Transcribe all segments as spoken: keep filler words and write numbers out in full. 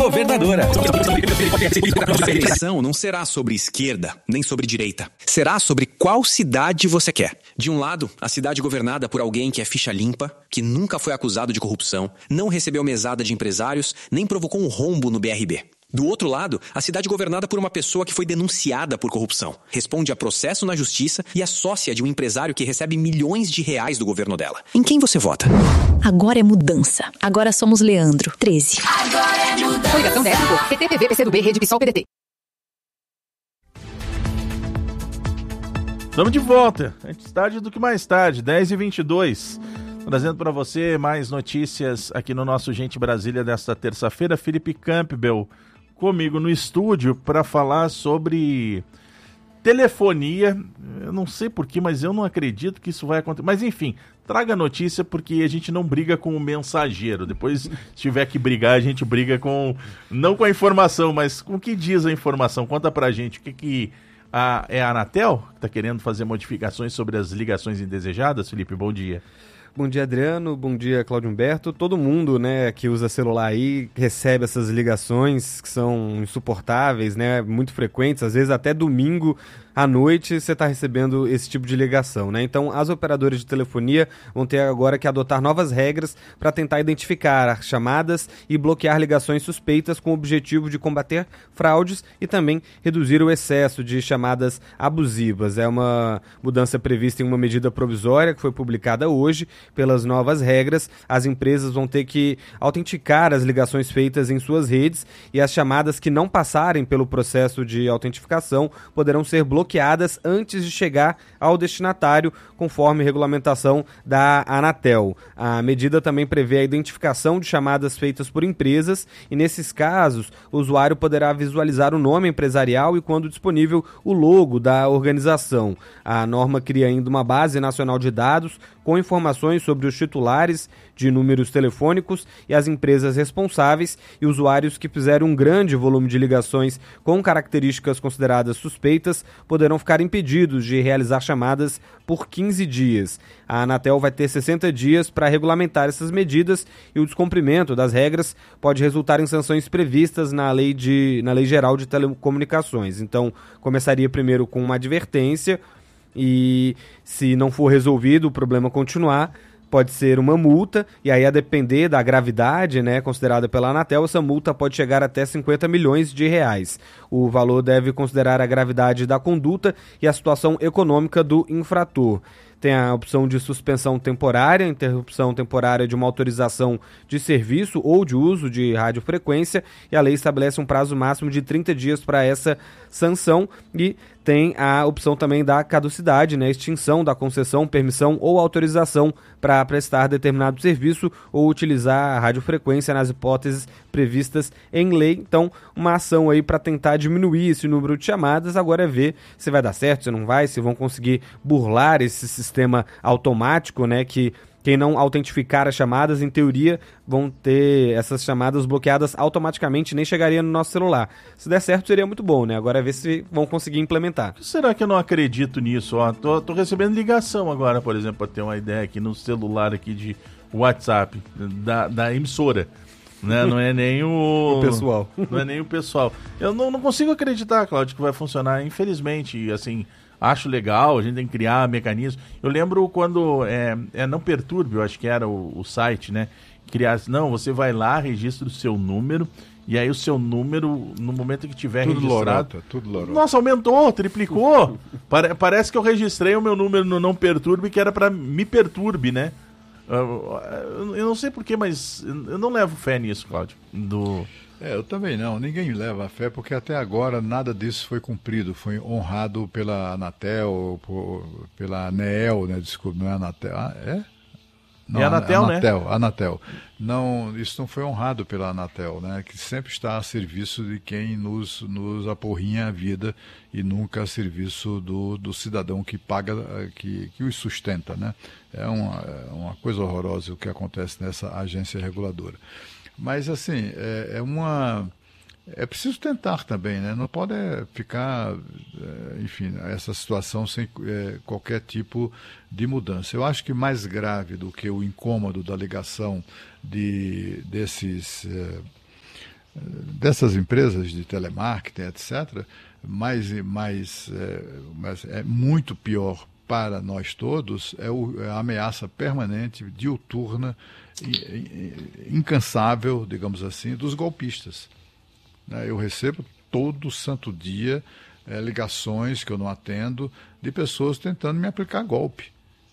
Governadora. A eleição não será sobre esquerda, nem sobre direita. Será sobre qual cidade você quer. De um lado, a cidade governada por alguém que é ficha limpa, que nunca foi acusado de corrupção, não recebeu mesada de empresários, nem provocou um rombo no B R B. Do outro lado, a cidade governada por uma pessoa que foi denunciada por corrupção, responde a processo na justiça e é sócia de um empresário que recebe milhões de reais do governo dela. Em quem você vota? Agora é mudança. Agora somos Leandro, treze. Agora é mudança. Coligação dez, P T, P V, P C do B, Rede, PSOL, P D T. Estamos de volta. Antes tarde do que mais tarde, dez e vinte e dois. Trazendo para você mais notícias aqui no nosso Gente Brasília desta terça-feira. Felipe Campbell comigo no estúdio para falar sobre telefonia. Eu não sei porquê, mas eu não acredito que isso vai acontecer. Mas enfim, traga a notícia porque a gente não briga com o mensageiro. Depois, se tiver que brigar, a gente briga com... não com a informação, mas com o que diz a informação. Conta pra gente o que que... A, é a Anatel que está querendo fazer modificações sobre as ligações indesejadas? Felipe, bom dia. Bom dia, Adriano. Bom dia, Cláudio Humberto. Todo mundo, né, que usa celular aí recebe essas ligações que são insuportáveis, né, muito frequentes, às vezes até domingo à noite você está recebendo esse tipo de ligação, né? Então, as operadoras de telefonia vão ter agora que adotar novas regras para tentar identificar as chamadas e bloquear ligações suspeitas com o objetivo de combater fraudes e também reduzir o excesso de chamadas abusivas. É uma mudança prevista em uma medida provisória que foi publicada hoje. Pelas novas regras, as empresas vão ter que autenticar as ligações feitas em suas redes e as chamadas que não passarem pelo processo de autentificação poderão ser bloqueadas bloqueadas antes de chegar ao destinatário, conforme regulamentação da Anatel. A medida também prevê a identificação de chamadas feitas por empresas e, nesses casos, o usuário poderá visualizar o nome empresarial e, quando disponível, o logo da organização. A norma cria ainda uma base nacional de dados com informações sobre os titulares de números telefônicos e as empresas responsáveis, e usuários que fizeram um grande volume de ligações com características consideradas suspeitas poderão ficar impedidos de realizar chamadas por quinze dias. A Anatel vai ter sessenta dias para regulamentar essas medidas e o descumprimento das regras pode resultar em sanções previstas na lei, de, na lei Geral de Telecomunicações. Então, começaria primeiro com uma advertência e, se não for resolvido, o problema continuar, pode ser uma multa, e aí, a depender da gravidade, né, considerada pela Anatel, essa multa pode chegar até cinquenta milhões de reais. O valor deve considerar a gravidade da conduta e a situação econômica do infrator. Tem a opção de suspensão temporária, interrupção temporária de uma autorização de serviço ou de uso de radiofrequência, e a lei estabelece um prazo máximo de trinta dias para essa sanção, e tem a opção também da caducidade, né, extinção da concessão, permissão ou autorização para prestar determinado serviço ou utilizar a radiofrequência nas hipóteses previstas em lei. Então, uma ação aí para tentar diminuir esse número de chamadas. Agora é ver se vai dar certo, se não vai, se vão conseguir burlar esse sistema automático, né, que quem não autentificar as chamadas, em teoria, vão ter essas chamadas bloqueadas automaticamente, nem chegaria no nosso celular. Se der certo, seria muito bom, né? Agora é ver se vão conseguir implementar. Será que eu não acredito nisso? Ó, tô, tô recebendo ligação agora, por exemplo, para ter uma ideia aqui no celular aqui de WhatsApp, da, da emissora. Né? Não é nem o... o pessoal. Não é nem o pessoal. Eu não, não consigo acreditar, Cláudio, que vai funcionar. Infelizmente, assim... Acho legal, a gente tem que criar mecanismos. Eu lembro quando, é, é Não Perturbe, eu acho que era o, o site, né? Criar, não, você vai lá, registra o seu número, e aí o seu número, no momento que tiver tudo registrado... Lorota, tudo lorota. Nossa, aumentou, triplicou. Pare, parece que eu registrei o meu número no Não Perturbe, que era para Me Perturbe, né? Eu, eu não sei porquê, mas eu não levo fé nisso, Cláudio. Do... É, eu também não. Ninguém leva fé, porque até agora nada disso foi cumprido. Foi honrado pela Anatel, por, pela ANEEL, né? Desculpa, não é Anatel. Ah, é? Não, é Anatel, Anatel, né? Anatel. Não, isso não foi honrado pela Anatel, né? Que sempre está a serviço de quem nos, nos aporrinha a vida e nunca a serviço do, do cidadão que paga, que, que os sustenta, né? É uma, é uma coisa horrorosa o que acontece nessa agência reguladora. Mas, assim, é, é uma... É preciso tentar também, né? Não pode ficar, enfim, essa situação sem é, qualquer tipo de mudança. Eu acho que mais grave do que o incômodo da ligação de, desses, é, dessas empresas de telemarketing, etcétera, mas, mas, é, mas é muito pior para nós todos, é, o, é a ameaça permanente, diuturna, incansável, digamos assim, dos golpistas. Eu recebo todo santo dia é, ligações que eu não atendo de pessoas tentando me aplicar golpe.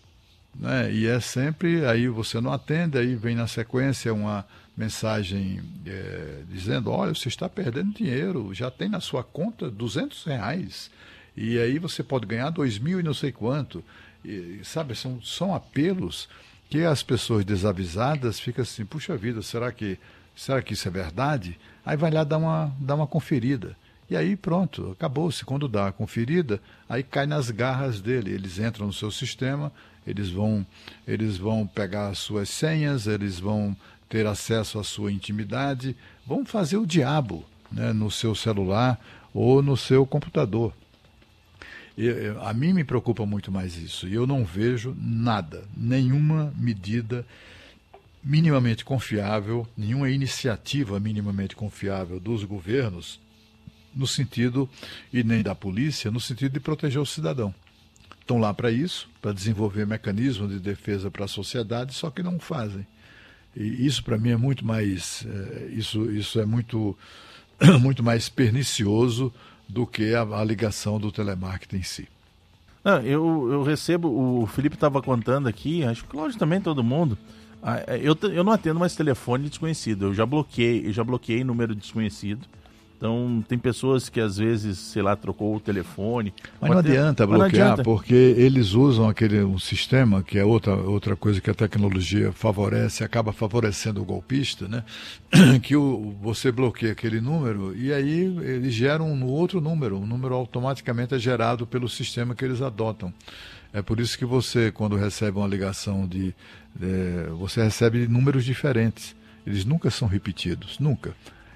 Né? E é sempre, aí você não atende, aí vem na sequência uma mensagem é, dizendo, olha, você está perdendo dinheiro, já tem na sua conta duzentos reais, e aí você pode ganhar dois mil e não sei quanto. E, sabe, são, são apelos que as pessoas desavisadas ficam assim, puxa vida, será que, será que isso é verdade? Aí vai lá dar uma, dar uma conferida. E aí pronto, acabou-se. Quando dá a conferida, aí cai nas garras dele. Eles entram no seu sistema, eles vão, eles vão pegar as suas senhas, eles vão ter acesso à sua intimidade, vão fazer o diabo, né, no seu celular ou no seu computador. E, a mim me preocupa muito mais isso. E eu não vejo nada, nenhuma medida minimamente confiável, nenhuma iniciativa minimamente confiável dos governos, no sentido, e nem da polícia, no sentido de proteger o cidadão. Estão lá para isso, para desenvolver mecanismos de defesa para a sociedade, só que não fazem. E isso para mim é muito mais, é, isso, isso é muito, muito mais pernicioso do que a, a ligação do telemarketing em si. Não, eu, eu recebo, o Felipe estava contando aqui, acho que Cláudio também, todo mundo, eu, eu não atendo mais telefone desconhecido, eu já bloqueei, eu já bloqueei número desconhecido. Então, tem pessoas que às vezes, sei lá, trocou o telefone. Mas não adianta bloquear, não adianta. Porque eles usam aquele um sistema, que é outra, outra coisa que a tecnologia favorece, acaba favorecendo o golpista, né? Que o, você bloqueia aquele número e aí eles geram um outro número. O número automaticamente é gerado pelo sistema que eles adotam. É por isso que você, quando recebe uma ligação de... de você recebe números diferentes. Eles nunca são repetidos, nunca.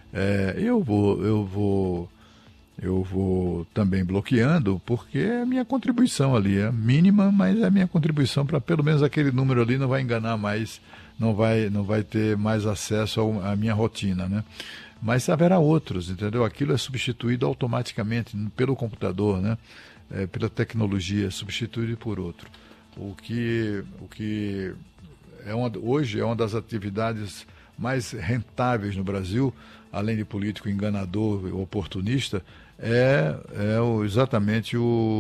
É, eu vou, eu vou, eu vou também bloqueando, porque é a minha contribuição ali, é mínima, mas é a minha contribuição para pelo menos aquele número ali não vai enganar mais, não vai, não vai ter mais acesso ao, à minha rotina, né? Mas haverá outros, entendeu? Aquilo é substituído automaticamente pelo computador, né? É, pela tecnologia, substituído por outro. O que, o que é uma, hoje é uma das atividades mais rentáveis no Brasil, além de político enganador e oportunista, é, é o, exatamente o,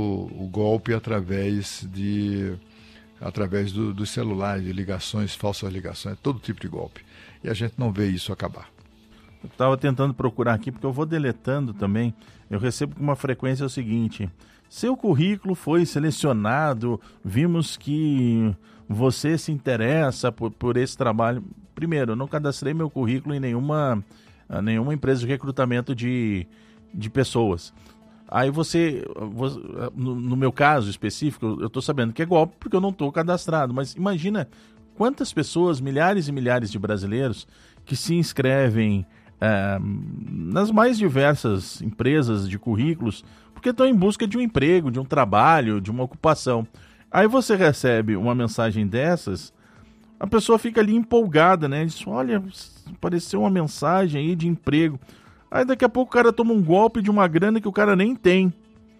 o golpe através, de, através do, dos celulares, de ligações, falsas ligações, todo tipo de golpe. E a gente não vê isso acabar. Eu estava tentando procurar aqui, porque eu vou deletando também. Eu recebo com uma frequência o seguinte: seu currículo foi selecionado, vimos que você se interessa por, por esse trabalho. Primeiro, eu não cadastrei meu currículo em nenhuma... nenhuma empresa de recrutamento de, de pessoas. Aí você, você no, no meu caso específico, eu estou sabendo que é golpe porque eu não estou cadastrado, mas imagina quantas pessoas, milhares e milhares de brasileiros que se inscrevem é, nas mais diversas empresas de currículos porque estão em busca de um emprego, de um trabalho, de uma ocupação. Aí você recebe uma mensagem dessas, a pessoa fica ali empolgada, né? Diz, olha, apareceu uma mensagem aí de emprego. Aí daqui a pouco o cara toma um golpe de uma grana que o cara nem tem.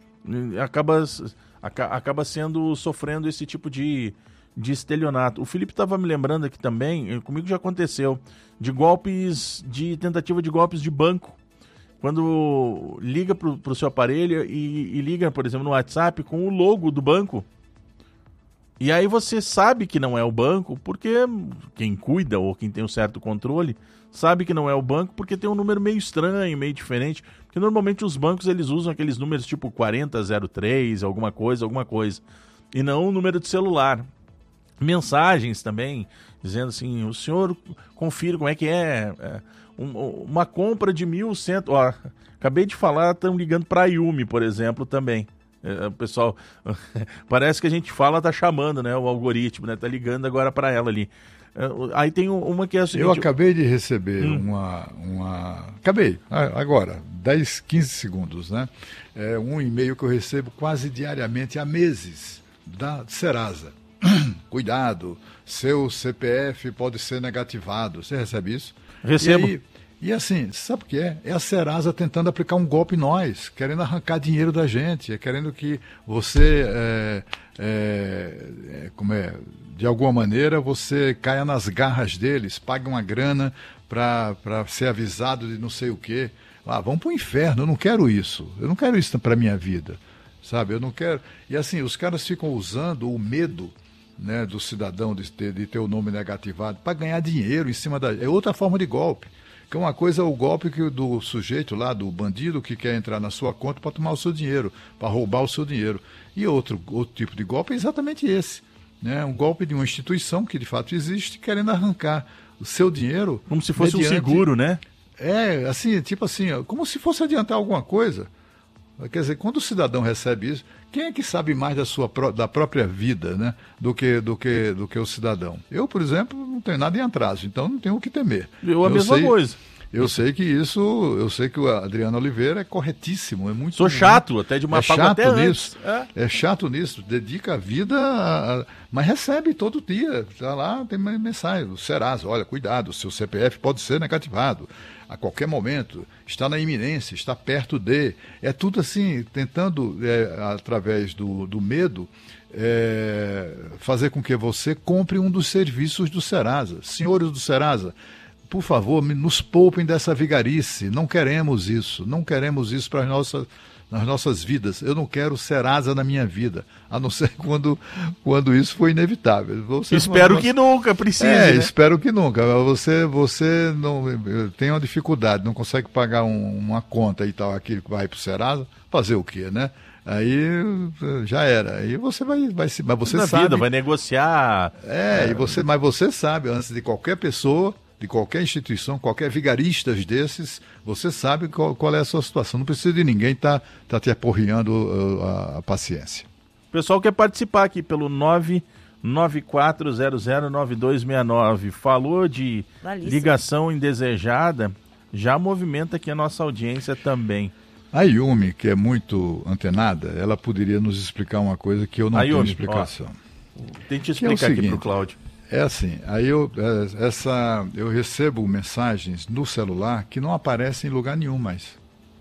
Acaba, acaba sendo, sofrendo esse tipo de, de estelionato. O Felipe estava me lembrando aqui também, comigo já aconteceu, de golpes, de tentativa de golpes de banco. Quando liga para o seu aparelho e, e liga, por exemplo, no WhatsApp com o logo do banco. E aí você sabe que não é o banco, porque quem cuida ou quem tem um certo controle sabe que não é o banco porque tem um número meio estranho, meio diferente. Porque normalmente os bancos eles usam aqueles números tipo quarenta zero três, alguma coisa, alguma coisa. E não o número de celular. Mensagens também, dizendo assim, o senhor confira como é que é, é um, uma compra de mil cento... Ó, acabei de falar, estão ligando para a Yumi, por exemplo, também. O pessoal, parece que a gente fala, tá chamando, né, o algoritmo, né, tá ligando agora para ela ali. Aí tem uma que é a seguinte... Eu acabei de receber hum. uma, uma... Acabei, agora, dez, quinze segundos, né? É um e-mail que eu recebo quase diariamente há meses, da Serasa. Cuidado, seu C P F pode ser negativado. Você recebe isso? Recebo. E aí, E assim, sabe o que é? É a Serasa tentando aplicar um golpe em nós, querendo arrancar dinheiro da gente, é querendo que você, é, é, é, como é, de alguma maneira, você caia nas garras deles, pague uma grana para ser avisado de não sei o quê. Ah, vamos para o inferno, eu não quero isso, eu não quero isso para a minha vida, sabe? Eu não quero... E assim, os caras ficam usando o medo, né, do cidadão de ter, de ter o nome negativado para ganhar dinheiro em cima da... É outra forma de golpe. Que uma coisa é o golpe que, do sujeito lá, do bandido que quer entrar na sua conta para tomar o seu dinheiro, para roubar o seu dinheiro. E outro, outro tipo de golpe é exatamente esse. Né? Um golpe de uma instituição que de fato existe, querendo arrancar o seu dinheiro. Como se fosse mediante... um seguro, né? É, assim, tipo assim, ó, como se fosse adiantar alguma coisa. Quer dizer, quando o cidadão recebe isso, quem é que sabe mais da sua da própria vida, né, do que do que do que o cidadão? Eu, por exemplo, não tenho nada em atraso, então não tenho o que temer. Eu a eu mesma sei, coisa. Eu sei que isso, eu sei que o Adriano Oliveira é corretíssimo, é muito. Sou chato, até de uma é chato até nisso. É. é chato nisso, dedica a vida, a, a, mas recebe todo dia, tá lá, tem mensagem, o Serasa, olha, cuidado, seu C P F pode ser negativado a qualquer momento, está na iminência, está perto de... É tudo assim, tentando, é, através do, do medo, é, fazer com que você compre um dos serviços do Serasa. Senhores do Serasa, por favor, nos poupem dessa vigarice. Não queremos isso, não queremos isso para as nossas... nas nossas vidas. Eu não quero Serasa na minha vida, a não ser quando, quando isso for inevitável. Você espero não... que nunca precise. É, né? espero que nunca. Você, você não tem uma dificuldade, não consegue pagar um, uma conta e tal, aquilo que vai para o Serasa, fazer o quê, né? Aí já era. Aí você vai, vai se. Mas você na sabe. Vida, vai negociar. É, é, e você, mas você sabe, antes de qualquer pessoa, de qualquer instituição, qualquer vigaristas desses, você sabe qual, qual é a sua situação. Não precisa de ninguém estar tá, tá te aporreando uh, a, a paciência. O pessoal quer participar aqui pelo nove nove quatro zero zero nove dois seis nove. Falou de Valíssimo. Ligação indesejada, já movimenta aqui a nossa audiência também. A Yumi, que é muito antenada, ela poderia nos explicar uma coisa que eu não a tenho Yumi, explicação. Ó, tente Que é o explicar aqui seguinte, para o Cláudio. É assim, aí eu, essa, eu recebo mensagens no celular que não aparecem em lugar nenhum mais.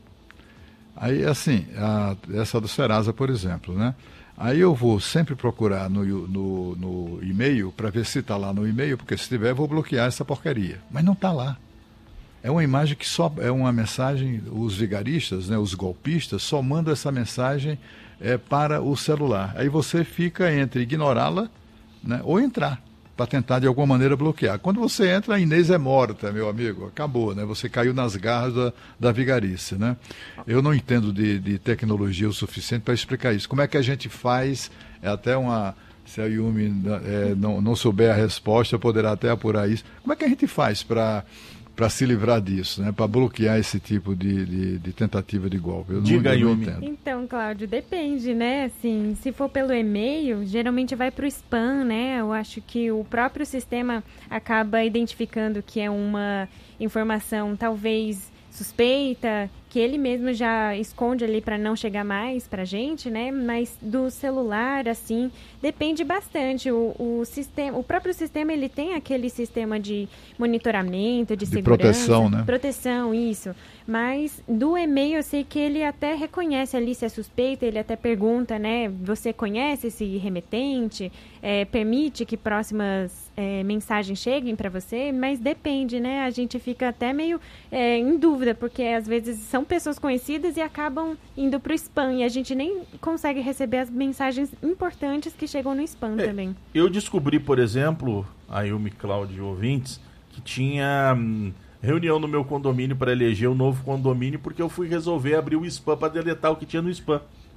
Aí, assim, a, essa do Serasa, por exemplo, né? Aí eu vou sempre procurar no, no, no e-mail para ver se está lá no e-mail, porque se tiver eu vou bloquear essa porcaria. Mas não está lá. É uma imagem que só, é uma mensagem, os vigaristas, né, os golpistas, só mandam essa mensagem é, para o celular. Aí você fica entre ignorá-la, né, ou entrar, para tentar de alguma maneira bloquear. Quando você entra, a Inês é morta, meu amigo, acabou, né? Você caiu nas garras da, da vigarice, né? Eu não entendo de, de tecnologia o suficiente para explicar isso. Como é que a gente faz, é até uma... Se a Yumi é, não, não souber a resposta, poderá até apurar isso. Como é que a gente faz para... para se livrar disso, né? Para bloquear esse tipo de, de, de tentativa de golpe. Eu Diga, não, eu não Yumi. entendo. Então, Cláudio, depende, né? Assim, se for pelo e-mail, geralmente vai para o spam, né? Eu acho que o próprio sistema acaba identificando que é uma informação talvez suspeita, que ele mesmo já esconde ali para não chegar mais para a gente, né? Mas do celular, assim, depende bastante. O, o, sistema, o próprio sistema, ele tem aquele sistema de monitoramento, de, De segurança. proteção, né? Proteção, isso. Mas do e-mail eu sei que ele até reconhece ali se é suspeita, ele até pergunta, né? Você conhece esse remetente? É, permite que próximas é, mensagens cheguem para você? Mas depende, né? A gente fica até meio é, em dúvida, porque às vezes são pessoas conhecidas e acabam indo para o spam. E a gente nem consegue receber as mensagens importantes que chegam no spam É, também. Eu descobri, por exemplo, a Yumi, Cláudio e ouvintes, que tinha hum, reunião no meu condomínio para eleger o novo condomínio, porque eu fui resolver abrir o spam para deletar o que tinha no spam.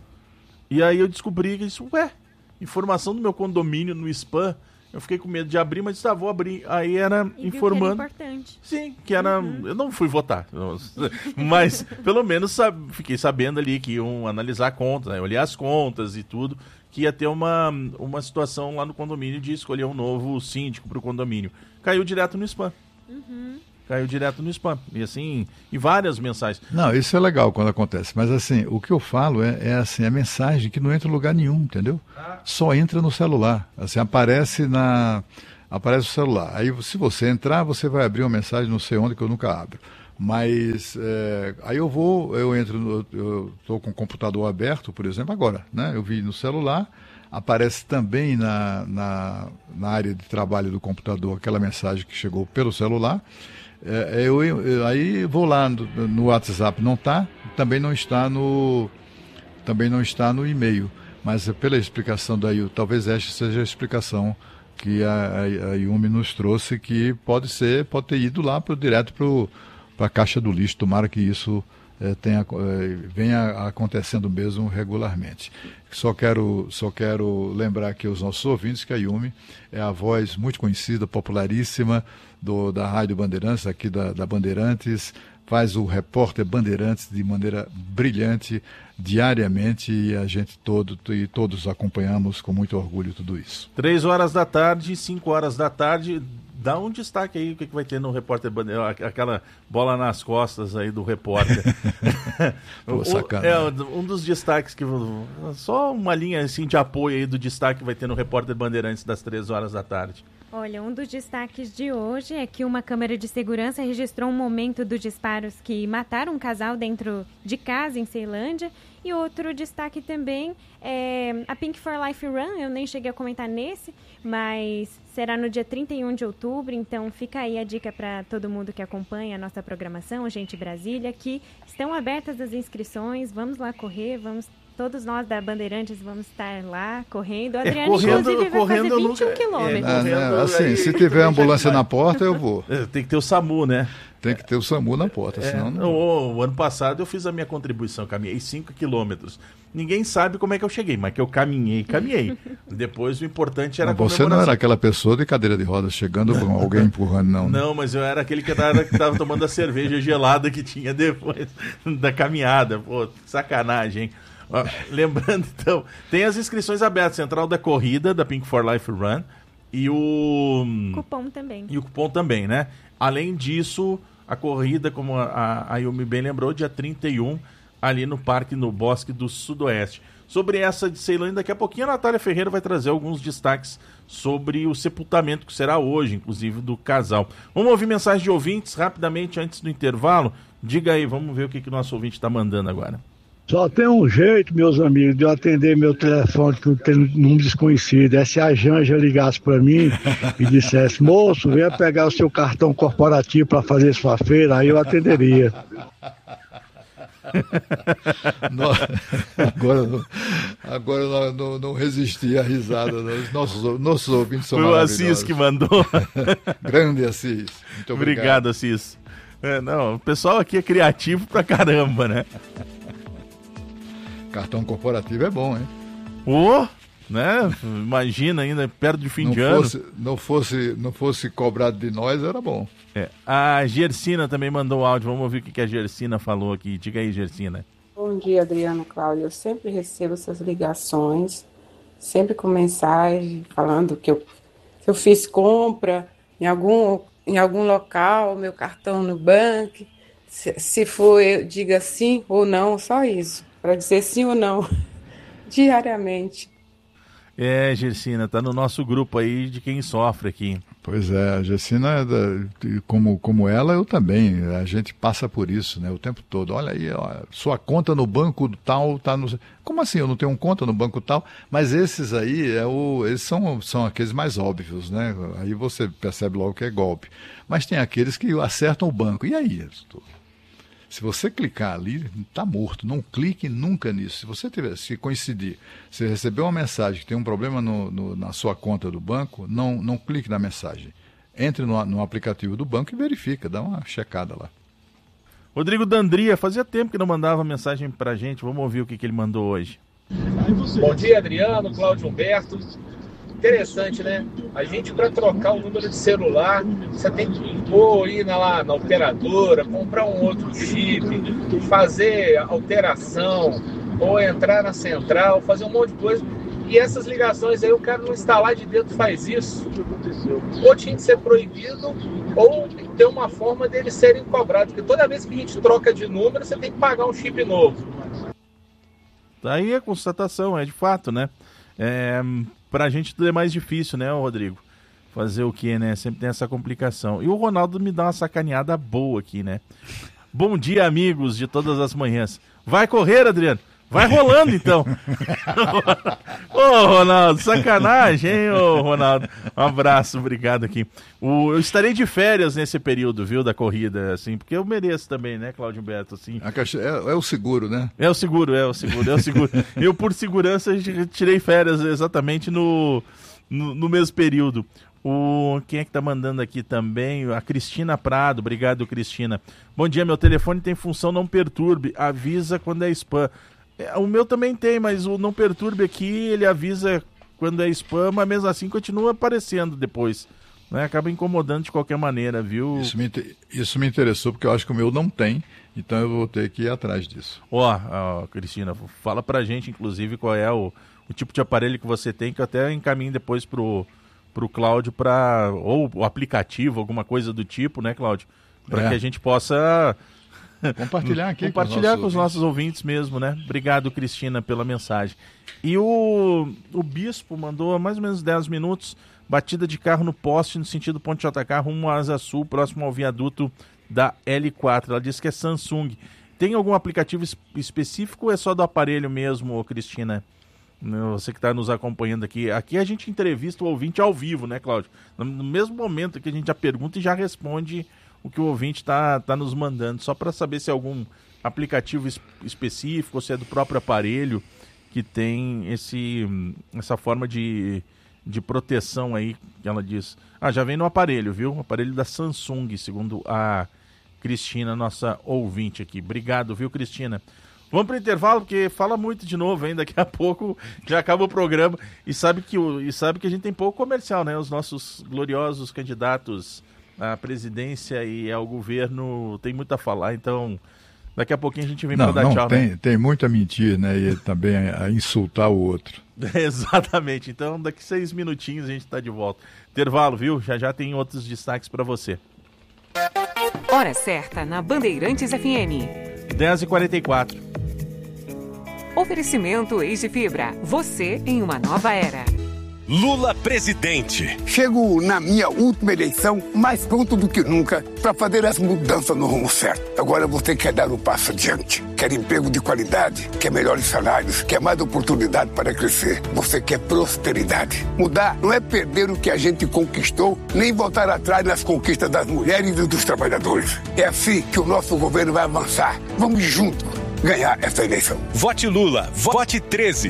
E aí eu descobri que isso, ué, informação do meu condomínio no spam. Eu fiquei com medo de abrir, mas disse, ah, vou abrir. Aí era E informando. viu que era importante. Sim, que era. Uhum. Eu não fui votar, mas pelo menos sab... fiquei sabendo ali que iam analisar contas, né? Olhar as contas e tudo, que ia ter uma, uma situação lá no condomínio de escolher um novo síndico para o condomínio. Caiu direto no spam. Uhum. Caiu direto no spam. E assim, e várias mensagens. Não, isso é legal quando acontece, mas assim, o que eu falo é, é assim, a mensagem que não entra em lugar nenhum, entendeu? Só entra no celular, assim, aparece na... aparece o celular, aí se você entrar, você vai abrir uma mensagem não sei onde que eu nunca abro, Mas é, aí eu vou, eu entro, no, eu estou com o computador aberto, por exemplo, agora, né? Eu vi no celular, aparece também na, na, na área de trabalho do computador aquela mensagem que chegou pelo celular. É, eu, eu, aí vou lá no, no WhatsApp, não está, também não está no, também não está no e-mail. Mas pela explicação da Yumi, talvez esta seja a explicação que a, a, a Yumi nos trouxe, que pode ser, pode ter ido lá pro, direto para a caixa do lixo. Tomara que isso é, tenha, é, venha acontecendo mesmo regularmente. Só quero, só quero lembrar aqui aos nossos ouvintes que a Yumi é a voz muito conhecida, popularíssima do, da Rádio Bandeirantes, aqui da, da Bandeirantes, faz o repórter Bandeirantes de maneira brilhante, diariamente, e a gente todo, e todos acompanhamos com muito orgulho tudo isso. Três horas da tarde, cinco horas da tarde, dá um destaque aí, o que, que vai ter no repórter Bandeirantes, aquela bola nas costas aí do repórter. Pô, o, é, um dos destaques, que só uma linha assim de apoio aí do destaque que vai ter no repórter Bandeirantes das três horas da tarde. Olha, um dos destaques de hoje é que uma câmera de segurança registrou um momento dos disparos que mataram um casal dentro de casa em Ceilândia. E outro destaque também é a Pink for Life Run. Eu nem cheguei a comentar nesse, mas será no dia trinta e um de outubro. Então fica aí a dica para todo mundo que acompanha a nossa programação, Gente Brasília, que estão abertas as inscrições. Vamos lá correr, vamos... Todos nós da Bandeirantes vamos estar lá correndo. O Adriano, é, correndo, inclusive, vai fazer vinte e um nunca... quilômetros. É, não, assim, aí, se tiver ambulância na porta, eu vou. Tem que ter o SAMU, né? Tem que ter o SAMU na porta, é, senão não... o, o ano passado eu fiz a minha contribuição, caminhei cinco quilômetros. Ninguém sabe como é que eu cheguei, mas que eu caminhei, caminhei. Depois o importante era a comemoração. Você não era aquela pessoa de cadeira de rodas chegando com alguém empurrando, não. Não, mas eu era aquele que estava tomando a cerveja gelada que tinha depois da caminhada. Pô, sacanagem, hein? Ó, lembrando, então, tem as inscrições abertas, Central da Corrida, da Pink for Life Run, e o... Cupom também. E o cupom também, né? Além disso, a corrida, como a, a Yumi bem lembrou, dia trinta e um, ali no Parque, no Bosque do Sudoeste. Sobre essa de Ceilândia, daqui a pouquinho a Natália Ferreira vai trazer alguns destaques sobre o sepultamento, que será hoje, inclusive, do casal. Vamos ouvir mensagem de ouvintes rapidamente antes do intervalo? Diga aí, vamos ver o que, que o nosso ouvinte está mandando agora. Só tem um jeito, meus amigos, de eu atender meu telefone que tem número desconhecido. É se a Janja ligasse para mim e dissesse: moço, venha pegar o seu cartão corporativo para fazer sua feira, aí eu atenderia. Não, agora não, agora não, não, não resisti à risada. Nossos, nossos ouvintes são maravilhosos. Foi o Assis que mandou. Grande Assis. Muito obrigado. Obrigado, Assis. É, não, o pessoal aqui é criativo pra caramba, né? Cartão corporativo é bom, hein? Ô, oh, né? Imagina ainda, perto de fim não de fosse, ano. Não fosse, não fosse cobrado de nós, era bom. É. A Gersina também mandou um áudio. Vamos ouvir o que a Gersina falou aqui. Diga aí, Gersina. Bom dia, Adriano, Cláudio. Eu sempre recebo essas ligações, sempre com mensagem falando que eu, que eu fiz compra em algum, em algum local, meu cartão no banco. Se, se for, eu diga sim ou não, só isso. Para dizer sim ou não, diariamente. É, Gersina, tá no nosso grupo aí de quem sofre aqui. Pois é, a Gersina, como, como ela, eu também. A gente passa por isso, né, o tempo todo. Olha aí, ó, sua conta no banco tal tá no... Como assim, eu não tenho conta no banco tal? Mas esses aí, é o, eles são, são aqueles mais óbvios, né? Aí você percebe logo que é golpe. Mas tem aqueles que acertam o banco. E aí, tudo? Se você clicar ali, está morto. Não clique nunca nisso. Se você tiver, se coincidir, se receber uma mensagem que tem um problema no, no, na sua conta do banco, não, não clique na mensagem. Entre no, no aplicativo do banco e verifica, dá uma checada lá. Rodrigo Dandria, fazia tempo que não mandava mensagem para a gente. Vamos ouvir o que, que ele mandou hoje. Bom dia, Adriano, Cláudio Humberto. Interessante, né? A gente, para trocar o número de celular, você tem que pôr, ir na, lá na operadora, comprar um outro chip, fazer alteração, ou entrar na central, fazer um monte de coisa. E essas ligações aí, o cara não está lá de dentro faz isso. Ou tinha que ser proibido, ou ter uma forma deles serem cobrados. Porque toda vez que a gente troca de número, você tem que pagar um chip novo. Daí a constatação, é de fato, né? É, pra gente tudo é mais difícil, né, Rodrigo? Fazer o quê, né? Sempre tem essa complicação. E o Ronaldo me dá uma sacaneada boa aqui, né? Bom dia, amigos de todas as manhãs. Vai correr, Adriano? Vai rolando, então. Ô, Ronaldo, sacanagem, hein, ô, Ronaldo? Um abraço, obrigado aqui. O, eu estarei de férias nesse período, viu, da corrida, assim, porque eu mereço também, né, Cláudio Humberto, assim. A caixa, é, é o seguro, né? É o seguro, é o seguro, é o seguro. Eu, por segurança, tirei férias exatamente no, no, no mesmo período. O, quem é que tá mandando aqui também? A Cristina Prado, obrigado, Cristina. Bom dia, meu telefone tem função não perturbe, avisa quando é spam. É, o meu também tem, mas o não perturbe aqui, ele avisa quando é spam, mas mesmo assim continua aparecendo depois. Né? Acaba incomodando de qualquer maneira, viu? Isso me, isso me interessou, porque eu acho que o meu não tem, então eu vou ter que ir atrás disso. Ó, ó, Cristina, fala pra gente, inclusive, qual é o, o tipo de aparelho que você tem, que eu até encaminho depois pro... para o Cláudio, para ou o aplicativo, alguma coisa do tipo, né, Cláudio? Para é. que a gente possa compartilhar aqui compartilhar com os, com os nossos ouvintes mesmo, né? Obrigado, Cristina, pela mensagem. E o, o Bispo mandou mais ou menos dez minutos, batida de carro no poste no sentido Ponte J K, rumo a Asa Sul, próximo ao viaduto da L quatro. Ela disse que é Samsung. Tem algum aplicativo es- específico ou é só do aparelho mesmo, Cristina? Você que está nos acompanhando aqui. Aqui a gente entrevista o ouvinte ao vivo, né, Cláudio? No mesmo momento que a gente já pergunta e já responde o que o ouvinte está tá nos mandando. Só para saber se é algum aplicativo es- específico ou se é do próprio aparelho que tem esse, essa forma de, de proteção aí, que ela diz. Ah, já vem no aparelho, viu? O aparelho da Samsung, segundo a Cristina, nossa ouvinte aqui. Obrigado, viu, Cristina? Vamos para o intervalo, porque fala muito de novo, hein? Daqui a pouco já acaba o programa. E sabe que, o, e sabe que a gente tem pouco comercial, né? Os nossos gloriosos candidatos à presidência e ao governo tem muito a falar. Então, daqui a pouquinho a gente vem para dar não, tchau, tem, né? Tem muito a mentir, né? E também a, a insultar o outro. Exatamente. Então, daqui seis minutinhos a gente está de volta. Intervalo, viu? Já já tem outros destaques para você. Hora certa na Bandeirantes F M. dez e quarenta e quatro. Oferecimento Eiji Fibra. Você em uma nova era. Lula presidente. Chego na minha última eleição mais pronto do que nunca para fazer as mudanças no rumo certo. Agora você quer dar um passo adiante. Quer emprego de qualidade, quer melhores salários, quer mais oportunidade para crescer. Você quer prosperidade. Mudar não é perder o que a gente conquistou, nem voltar atrás nas conquistas das mulheres e dos trabalhadores. É assim que o nosso governo vai avançar. Vamos juntos ganhar essa eleição. Vote Lula, vote treze.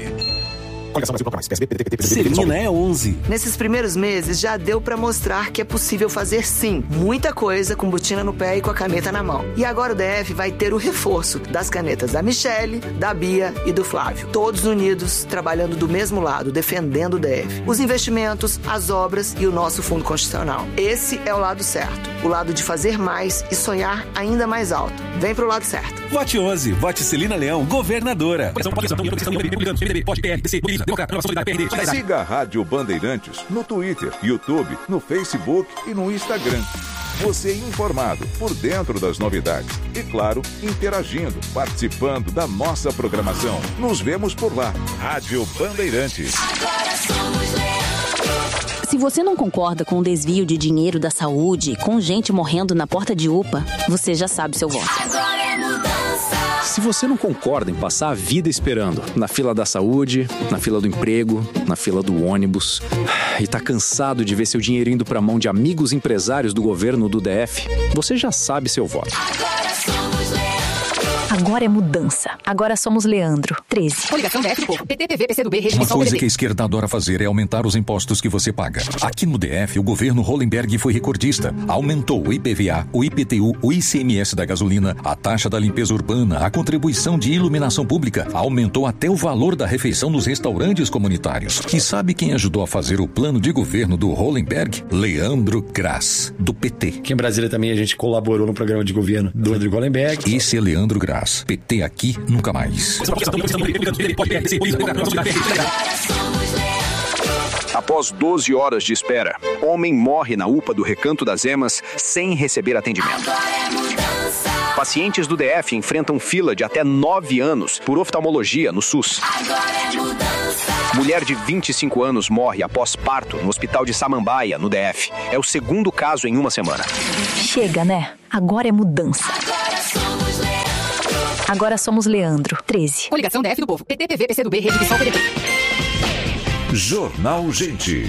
Celina é onze. Nesses primeiros meses já deu pra mostrar que é possível fazer sim muita coisa com botina no pé e com a caneta na mão. E agora o D F vai ter o reforço das canetas da Michele, da Bia e do Flávio. Todos unidos, trabalhando do mesmo lado, defendendo o D F. Os investimentos, as obras e o nosso fundo constitucional. Esse é o lado certo. O lado de fazer mais e sonhar ainda mais alto. Vem pro lado certo. Vote onze. Vote Celina Leão, governadora. Siga a Rádio Bandeirantes no Twitter, YouTube, no Facebook e no Instagram. Você informado, por dentro das novidades. E, claro, interagindo, participando da nossa programação. Nos vemos por lá. Rádio Bandeirantes. Agora somos Leandro. Se você não concorda com o desvio de dinheiro da saúde, com gente morrendo na porta de U P A, você já sabe seu voto. Agora é mudança. Se você não concorda em passar a vida esperando na fila da saúde, na fila do emprego, na fila do ônibus, e tá cansado de ver seu dinheiro indo pra mão de amigos empresários do governo do D F, você já sabe seu voto. Agora somos Leandro. Agora é mudança. Agora somos Leandro. treze. Coligação D F, P T, P V, P C do B, Rede Uma coisa que a esquerda adora fazer é aumentar os impostos que você paga. Aqui no D F, o governo Hollenberg foi recordista. Aumentou o I P V A, o I P T U, o I C M S da gasolina, a taxa da limpeza urbana, a contribuição de iluminação pública. Aumentou até o valor da refeição nos restaurantes comunitários. E sabe quem ajudou a fazer o plano de governo do Hollenberg? Leandro Graz, do P T. Aqui em Brasília também a gente colaborou no programa de governo do Rodrigo Hollenberg. Esse é Leandro Graz. P T aqui, nunca mais. Após doze horas de espera, homem morre na U P A do Recanto das Emas sem receber atendimento. Pacientes do D F enfrentam fila de até nove anos por oftalmologia no SUS. Mulher de vinte e cinco anos morre após parto no hospital de Samambaia, no D F. É o segundo caso em uma semana. Chega, né? Agora é mudança. Agora somos Leandro, treze. Coligação D F do Povo. P T, P V, P C do B, Rede Pissol, P D T. Jornal Gente.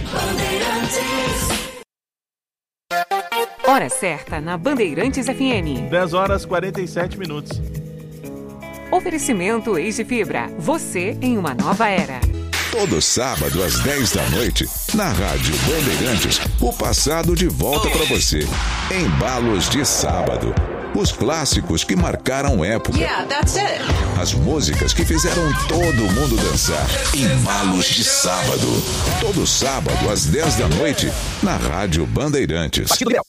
Hora certa na Bandeirantes F M. dez horas e quarenta e sete minutos. Oferecimento Eis de Fibra. Você em uma nova era. Todo sábado às dez da noite, na Rádio Bandeirantes, o passado de volta para você. Embalos de sábado. Os clássicos que marcaram época. Yeah, that's it. As músicas que fizeram todo mundo dançar. Embalos de sábado. Todo sábado às dez da noite, na Rádio Bandeirantes.